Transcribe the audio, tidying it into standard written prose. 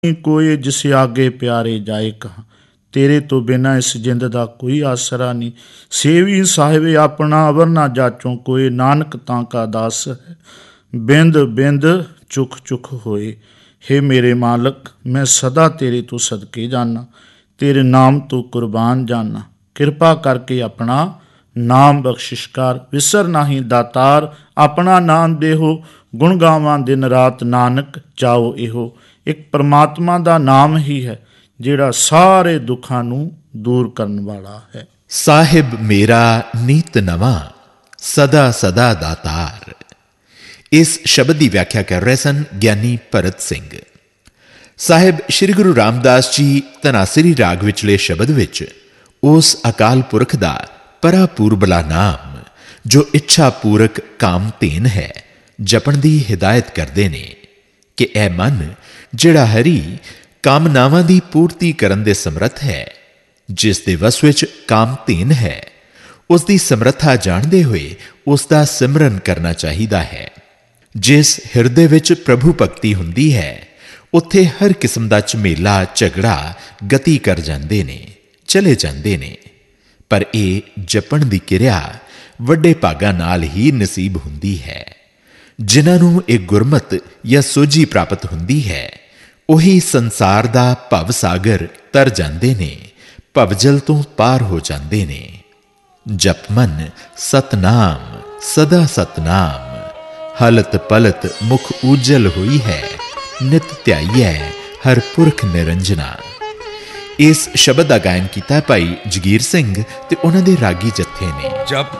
कोई जिसे आगे प्यारे जाए कहाँ, तेरे तो बिना इस जिंद दा कोई आसरा नहीं। सेवी साहिब अपना अवर ना जाचों, कोई नानक तां का दास है। बिंद बिंद चुख चुख होए, हे मेरे मालक मैं सदा तेरे तो सदके जाना, तेरे नाम तो कुर्बान जाना। किरपा करके अपना नाम बख्शिश कर, विसर नहीं दातार अपना नाम देहो। गुण गावां दिन रात नानक चाओ इहो। एक परमात्मा ਦਾ ਨਾਮ ਹੀ ਹੈ ਜਿਹੜਾ ਸਾਰੇ ਦੁੱਖਾਂ ਨੂੰ ਦੂਰ ਕਰਨ ਵਾਲਾ ਹੈ। ਸਾਹਿਬ ਮੇਰਾ ਨੀਤ ਨਵਾਂ ਸਦਾ ਸਦਾ ਦਾਤਾਰ। ਇਸ ਸ਼ਬਦ ਦੀ ਵਿਆਖਿਆ ਕਰ ਰਹੇ ਸਨ ਗਿਆਨੀ ਭਰਤ ਸਿੰਘ ਸਾਹਿਬ। ਸ੍ਰੀ ਗੁਰੂ ਰਾਮਦਾਸ ਜੀ ਧਨਾਸਰੀ ਰਾਗ ਵਿਚਲੇ ਸ਼ਬਦ ਵਿੱਚ ਉਸ ਅਕਾਲ ਪੁਰਖ ਦਾ ਪਰਾਪੂਰਬਲਾ ਨਾਮ ਜੋ ਇੱਛਾ ਪੂਰਕ ਕਾਮਧੇਨ ਹੈ ਜਪਣ ਦੀ ਹਿਦਾਇਤ ਕਰਦੇ ਨੇ ਕਿ ਇਹ ਮਨ ਜਿਹੜਾ ਹਰੀ ਕਾਮਨਾਵਾਂ ਦੀ ਪੂਰਤੀ ਕਰਨ ਦੇ ਸਮਰੱਥ ਹੈ, ਜਿਸ ਦੇ ਵਸ ਵਿੱਚ ਕਾਮਧੇਨ ਹੈ, ਉਸ ਦੀ ਸਮਰੱਥਾ ਜਾਣਦੇ ਹੋਏ ਉਸ ਦਾ ਸਿਮਰਨ ਕਰਨਾ ਚਾਹੀਦਾ ਹੈ। ਜਿਸ ਹਿਰਦੇ ਵਿੱਚ ਪ੍ਰਭੂ ਭਗਤੀ ਹੁੰਦੀ ਹੈ ਉੱਥੇ ਹਰ ਕਿਸਮ ਦਾ ਝਮੇਲਾ ਝਗੜਾ ਗਤੀ ਕਰ ਜਾਂਦੇ ਨੇ, ਚਲੇ ਜਾਂਦੇ ਨੇ। ਪਰ ਇਹ ਜਪਣ ਦੀ ਕਿਰਿਆ ਵੱਡੇ ਭਾਗਾਂ ਨਾਲ ਹੀ ਨਸੀਬ ਹੁੰਦੀ ਹੈ। ਜਿਨ੍ਹਾਂ ਨੂੰ ਇਹ ਗੁਰਮਤ ਜਾਂ ਸੋਝੀ ਪ੍ਰਾਪਤ ਹੁੰਦੀ ਹੈ ਉਹੀ ਸੰਸਾਰ ਦਾ ਭਵ ਸਾਗਰ ਤਰ ਜਾਂਦੇ ਨੇ, ਭਵਜਲ ਤੋਂ ਪਾਰ ਹੋ ਜਾਂਦੇ ਨੇ। ਜਪ ਮਨ ਸਤਨਾਮ ਸਦਾ ਸਤਨਾਮ, ਹਲਤ ਪਲਤ ਮੁਖ ਉਜਲ ਹੋਈ ਹੈ, ਨਿਤ ਧਿਆਈਐ ਹਰ ਪੁਰਖ ਨਿਰੰਜਨਾ। ਇਸ ਸ਼ਬਦ ਦਾ ਗਾਇਨ ਕੀਤਾ ਭਾਈ ਜਗੀਰ ਸਿੰਘ ਤੇ ਉਹਨਾਂ ਦੇ ਰਾਗੀ ਜੱਥੇ ਨੇ। ਜਪ